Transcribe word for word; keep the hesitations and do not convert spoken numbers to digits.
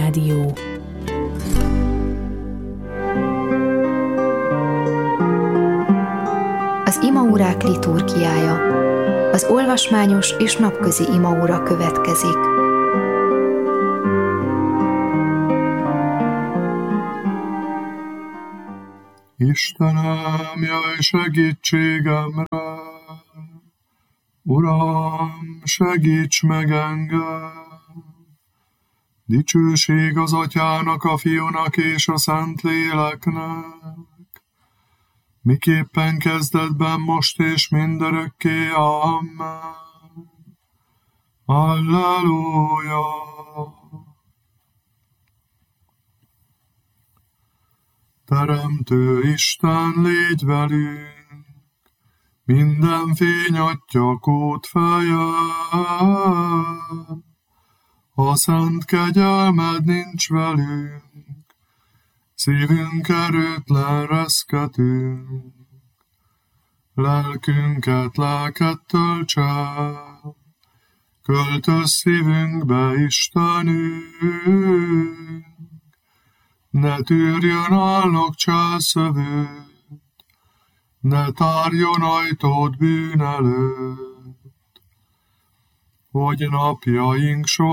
Rádió. Az imaórák liturgiája. Az olvasmányos és napközi imaóra következik. Istenem, jöjj segítségemre! Uram, segíts meg engem! Dicsőség az Atyának, a Fiúnak és a Szentléleknek, miképpen kezdetben, most és mindörökké. Amen. Alleluja! Teremtő Isten, légy velünk, minden fény Atya kód fejjel. Ha szent kegyelmed nincs velünk, szívünk erőtlen reszketünk. Lelkünket lelket tölts el, költöz szívünkbe Istenünk. Ne tűrjön álnok cselszövőt, ne tárjon ajtót bűn előtt, hogy napjaink során